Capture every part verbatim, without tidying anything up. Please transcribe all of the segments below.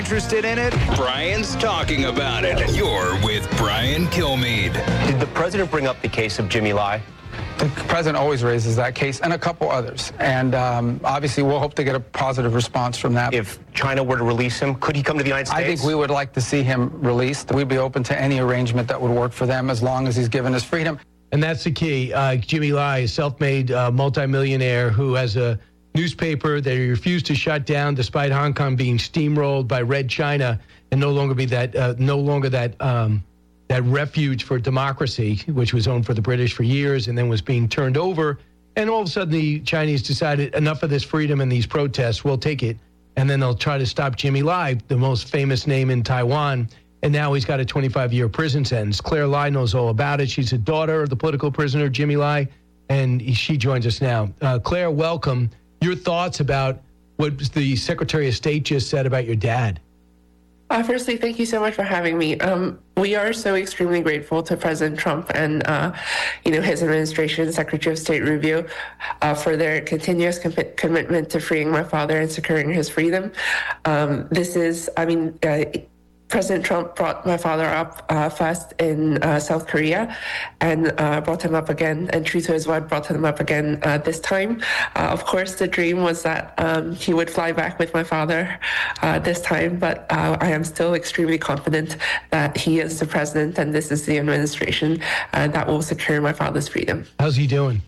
interested in it? Brian's talking about it. You're with Brian Kilmeade. Did the president bring up the case of Jimmy Lai? The president always raises that case and a couple others. And um, obviously, we'll hope to get a positive response from that. If China were to release him, could he come to the United States? I think we would like to see him released. We'd be open to any arrangement that would work for them as long as he's given us freedom. And that's the key. Uh, Jimmy Lai, a self-made uh, multimillionaire who has a newspaper that he refused to shut down despite Hong Kong being steamrolled by Red China and no longer be that, uh, no longer that... Um, that refuge for democracy, which was owned for the British for years and then was being turned over. And all of a sudden, the Chinese decided enough of this freedom and these protests, we'll take it. And then they'll try to stop Jimmy Lai, the most famous name in Taiwan. And now he's got a twenty-five-year prison sentence. Claire Lai knows all about it. She's a daughter of the political prisoner, Jimmy Lai, and she joins us now. Uh, Claire, welcome. Your thoughts about what the Secretary of State just said about your dad? Uh, firstly, thank you so much for having me. Um, we are so extremely grateful to President Trump and, uh, you know, his administration, Secretary of State Rubio, uh, for their continuous com- commitment to freeing my father and securing his freedom. Um, this is, I mean, uh, President Trump brought my father up uh, first in uh, South Korea and uh, brought him up again, and true to his word, brought him up again uh, this time. Uh, of course, the dream was that um, he would fly back with my father uh, this time, but uh, I am still extremely confident that he is the president and this is the administration uh, that will secure my father's freedom. How's he doing?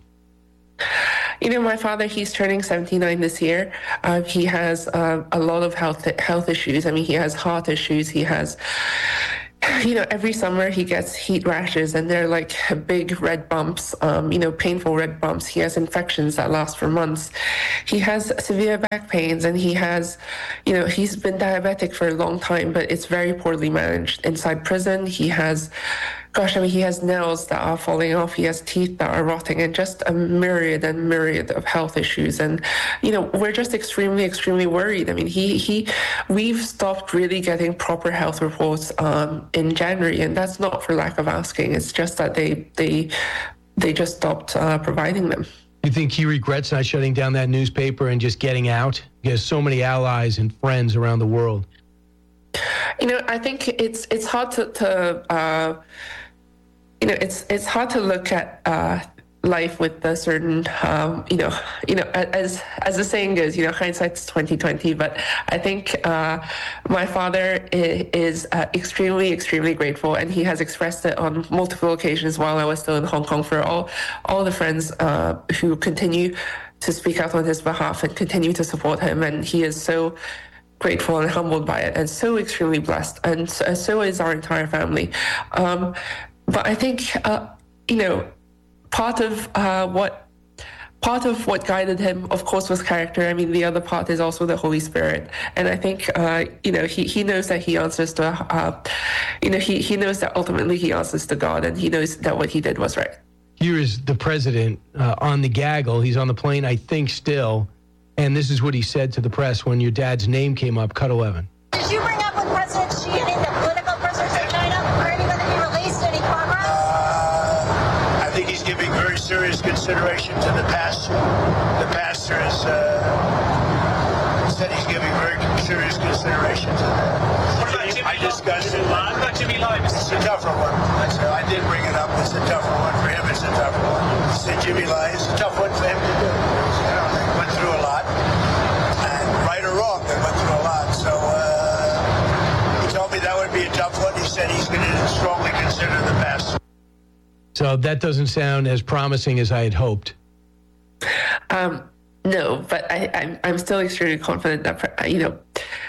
You know, my father, he's turning seventy-nine this year. Uh, he has uh, a lot of health health issues. I mean, he has heart issues. He has, you know, every summer he gets heat rashes and they're like big red bumps, um, you know, painful red bumps. He has infections that last for months. He has severe back pains and he has, you know, he's been diabetic for a long time, but it's very poorly managed. Inside prison, he has... Gosh, I mean, he has nails that are falling off. He has teeth that are rotting and just a myriad and myriad of health issues. And, you know, we're just extremely, extremely worried. I mean, he, he, we've stopped really getting proper health reports um, in January, and that's not for lack of asking. It's just that they, they, they just stopped uh, providing them. You think he regrets not shutting down that newspaper and just getting out? He has so many allies and friends around the world. You know, I think it's it's hard to, to uh, you know, it's it's hard to look at uh, life with a certain, um, you know, you know, as as the saying goes, you know, hindsight's twenty twenty. But I think uh, my father is uh, extremely, extremely grateful, and he has expressed it on multiple occasions while I was still in Hong Kong for all all the friends uh, who continue to speak out on his behalf and continue to support him, and he is so grateful and humbled by it, and so extremely blessed, and so, so is our entire family. Um, but I think, uh, you know, part of uh, what part of what guided him, of course, was character. I mean, the other part is also the Holy Spirit, and I think, uh, you know, he he knows that he answers to, uh, you know, he he knows that ultimately he answers to God, and he knows that what he did was right. Here is the president uh, on the gaggle. He's on the plane, I think, still. And this is what he said to the press when your dad's name came up. Cut eleven. Did you bring up with President Xi any of the political prisoners in China? Are any going to be released? Any progress? Uh, I think he's giving very serious consideration to the pastor. The pastor has uh, said he's giving very serious consideration to that. What about Jimmy I discussed it. What about Jimmy Lai? It's a tougher one. I said I did bring it up. It's a tougher one for him. It's a tougher one. I said Jimmy Lai is a tough one for him to do. You know, they went through a lot. Right or wrong, they went through a lot. So uh, he told me that would be a tough one. He said he's going to strongly consider the past. So that doesn't sound as promising as I had hoped. Um, no, but I, I'm, I'm still extremely confident that, you know,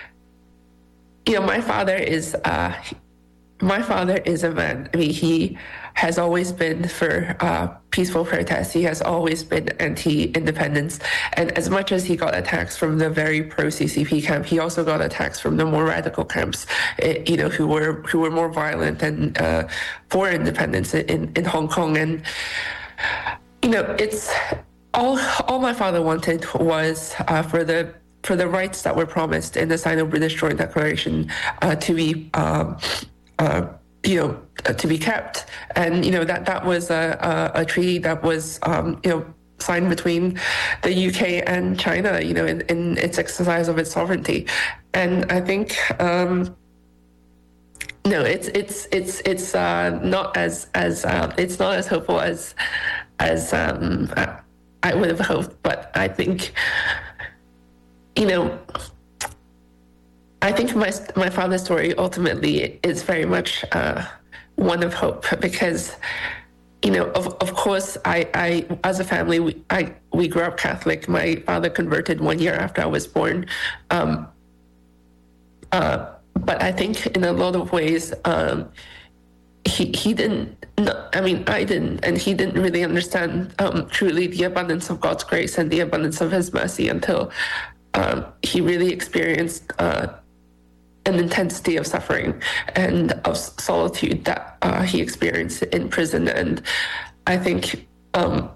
you know, my father is, uh, my father is a man. I mean, he has always been for uh, peaceful protests. He has always been anti-independence. And as much as he got attacks from the very pro-C C P camp, he also got attacks from the more radical camps, it, you know, who were who were more violent and uh, for independence in, in Hong Kong. And, you know, it's all all my father wanted was uh, for the for the rights that were promised in the Sino-British Joint Declaration uh, to be um, uh, you know, uh, to be kept. And, you know, that, that was a, a, a treaty that was, um, you know, signed between the U K and China, you know, in, in its exercise of its sovereignty. And I think, um, no, it's it's it's it's uh, not as as uh, it's not as hopeful as as um, I would have hoped. But I think, you know, I think my my father's story ultimately is very much uh, one of hope, because, you know, of of course, I, I as a family, we, I we grew up Catholic. My father converted one year after I was born. Um, uh, but I think in a lot of ways, um, he he didn't. No, I mean, I didn't, and he didn't really understand um, truly the abundance of God's grace and the abundance of His mercy until um, he really experienced Uh, an intensity of suffering and of solitude that uh, he experienced in prison. And I think um,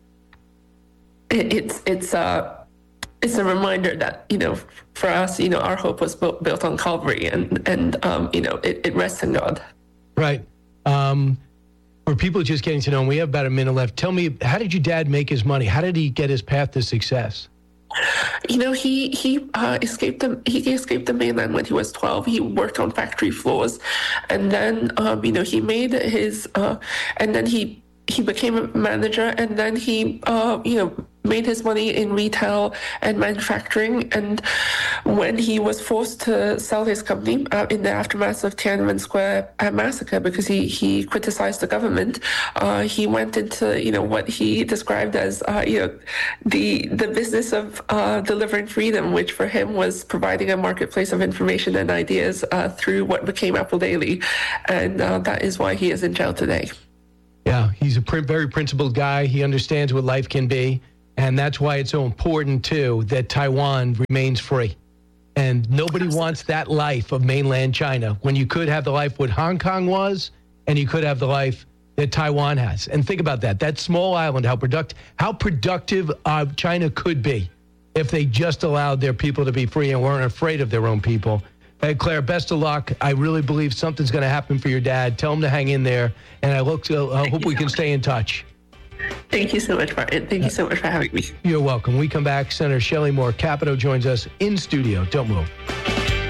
it, it's it's a it's a reminder that, you know, for us, you know, our hope was built, built on Calvary, and and um, you know, it, it rests in God. Right. Um, for people just getting to know him, we have about a minute left. Tell me, how did your dad make his money? How did he get his path to success? You know, he he uh, escaped the he escaped the mainland when he was twelve. He worked on factory floors, and then um, you know, he made his uh, and then he he became a manager, and then he uh, you know, made his money in retail and manufacturing. And when he was forced to sell his company uh, in the aftermath of Tiananmen Square massacre, because he he criticized the government, uh, he went into, you know, what he described as uh, you know, the the business of uh, delivering freedom, which for him was providing a marketplace of information and ideas uh, through what became Apple Daily, and uh, that is why he is in jail today. Yeah, he's a pr- very principled guy. He understands what life can be. And that's why it's so important, too, that Taiwan remains free. And nobody wants that life of mainland China when you could have the life what Hong Kong was, and you could have the life that Taiwan has. And think about that. That small island, how, product- how productive uh, China could be if they just allowed their people to be free and weren't afraid of their own people. Hey, Claire, best of luck. I really believe something's going to happen for your dad. Tell him to hang in there, and I, look, uh, I hope we can stay in touch. Thank you so much, Brian. Thank you so much for having me. You're welcome. We come back. Senator Shelley Moore Capito joins us in studio. Don't move.